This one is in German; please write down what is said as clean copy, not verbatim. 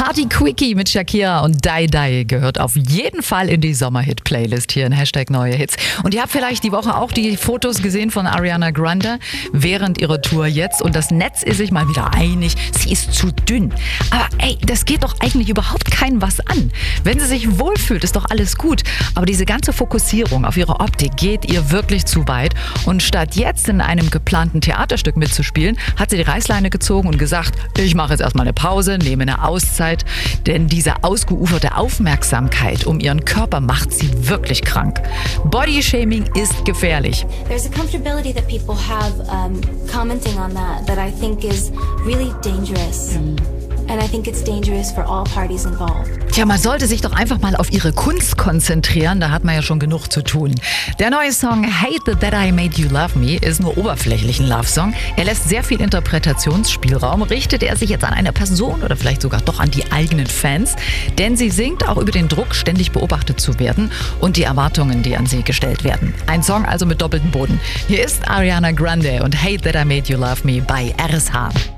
Party Quickie mit Shakira und Die Die gehört auf jeden Fall in die Sommerhit-Playlist hier in Hashtag Neue Hits. Und ihr habt vielleicht die Woche auch die Fotos gesehen von Ariana Grande während ihrer Tour jetzt. Und das Netz ist sich mal wieder einig, sie ist zu dünn. Aber ey, das geht doch eigentlich überhaupt keinem was an. Wenn sie sich wohlfühlt, ist doch alles gut. Aber diese ganze Fokussierung auf ihre Optik geht ihr wirklich zu weit. Und statt jetzt in einem geplanten Theaterstück mitzuspielen, hat sie die Reißleine gezogen und gesagt, ich mache jetzt erstmal eine Pause, nehme eine Auszeit. Denn diese ausgeuferte Aufmerksamkeit um ihren Körper macht sie wirklich krank. Bodyshaming ist gefährlich. There's a comfortability that people have commenting on that I think is really dangerous. And I think it's dangerous for all parties involved. Tja, man sollte sich doch einfach mal auf ihre Kunst konzentrieren, da hat man ja schon genug zu tun. Der neue Song Hate That I Made You Love Me ist nur oberflächlich ein Love-Song. Er lässt sehr viel Interpretationsspielraum. Richtet er sich jetzt an eine Person oder vielleicht sogar doch an die eigenen Fans? Denn sie singt auch über den Druck, ständig beobachtet zu werden und die Erwartungen, die an sie gestellt werden. Ein Song also mit doppeltem Boden. Hier ist Ariana Grande und Hate That I Made You Love Me bei RSH.